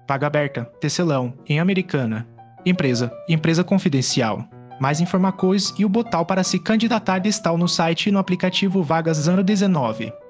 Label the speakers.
Speaker 1: Vaga aberta, tecelão, em Americana. Empresa confidencial. Mais informações e o botão para se candidatar está no site e no aplicativo Vagas Ano 19.